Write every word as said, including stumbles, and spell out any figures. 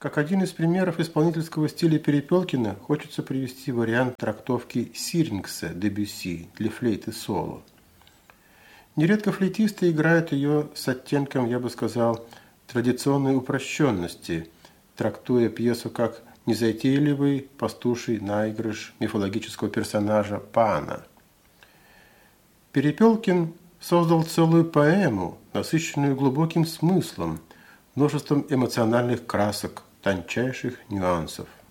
Как один из примеров исполнительского стиля Перепелкина хочется привести вариант трактовки Сирингса Дебюсси для флейты соло. Нередко флейтисты играют ее с оттенком, я бы сказал, традиционной упрощенности, трактуя пьесу как незатейливый пастуший наигрыш мифологического персонажа Пана. Перепелкин создал целую поэму, насыщенную глубоким смыслом, множеством эмоциональных красок, тончайших нюансов.